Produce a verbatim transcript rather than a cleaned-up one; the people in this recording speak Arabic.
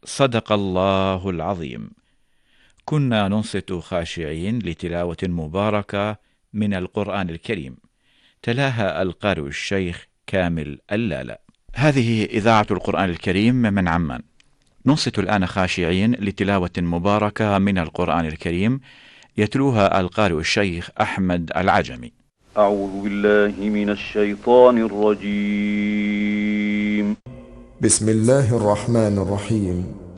صدق الله العظيم. كنا ننصت خاشعين لتلاوة مباركة من القرآن الكريم، تلاها القارئ الشيخ كامل اللالة. هذه إذاعة القرآن الكريم من عمان. ننصت الآن خاشعين لتلاوة مباركة من القرآن الكريم، يتلوها القارئ الشيخ أحمد العجمي. أعوذ بالله من الشيطان الرجيم. بسم الله الرحمن الرحيم.